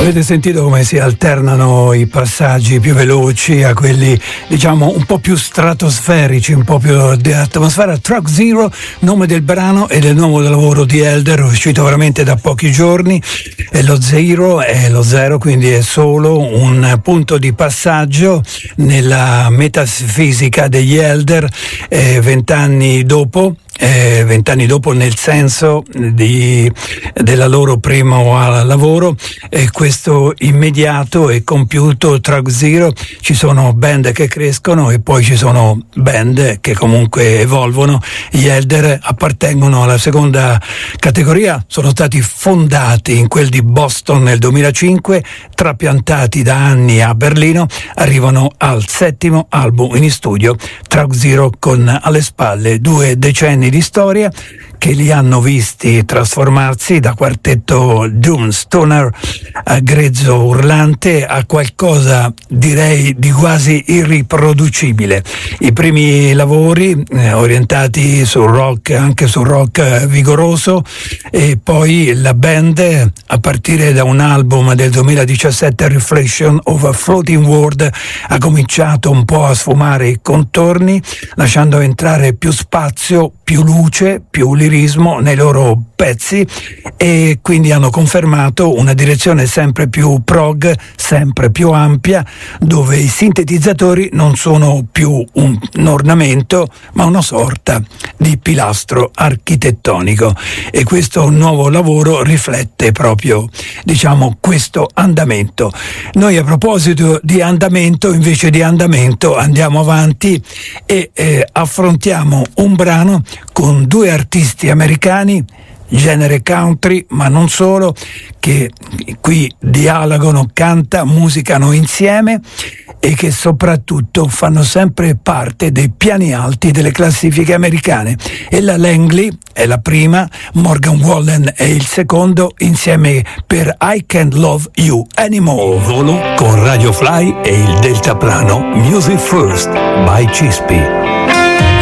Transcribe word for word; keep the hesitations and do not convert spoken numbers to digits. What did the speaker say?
Avete sentito come si alternano i passaggi più veloci a quelli, diciamo, un po' più stratosferici, un po' più di atmosfera? Track Zero, nome del brano e del nuovo lavoro di Elder, uscito veramente da pochi giorni. E lo Zero è lo zero, quindi è solo un punto di passaggio nella metafisica degli Elder, eh, vent'anni dopo. Eh, vent'anni dopo, nel senso di, della loro primo lavoro, e questo immediato e compiuto Track Zero. Ci sono band che crescono e poi ci sono band che comunque evolvono. Gli Elder appartengono alla seconda categoria, sono stati fondati in quel di Boston nel duemilacinque, trapiantati da anni a Berlino, arrivano al settimo album in studio, Track Zero, con alle spalle due decenni di storia che li hanno visti trasformarsi da quartetto doom stoner a grezzo urlante a qualcosa, direi, di quasi irriproducibile. I primi lavori eh, orientati sul rock, anche sul rock vigoroso, e poi la band, a partire da un album del duemiladiciassette, Reflection of a Floating World, ha cominciato un po' a sfumare i contorni, lasciando entrare più spazio, più luce, più lirismo nei loro pezzi, e quindi hanno confermato una direzione sempre più prog, sempre più ampia, dove i sintetizzatori non sono più un, un ornamento, ma una sorta di pilastro architettonico. E questo nuovo lavoro riflette proprio, diciamo, questo andamento. Noi, a proposito di andamento, invece di andamento, andiamo avanti e eh, affrontiamo un brano con due artisti americani, genere country, ma non solo, che qui dialogano, canta, musicano insieme e che soprattutto fanno sempre parte dei piani alti delle classifiche americane. Ella Langley è la prima, Morgan Wallen è il secondo, insieme per I Can't Love You Anymore. Volo con Radio Fly e il deltaplano Music First by Cispi.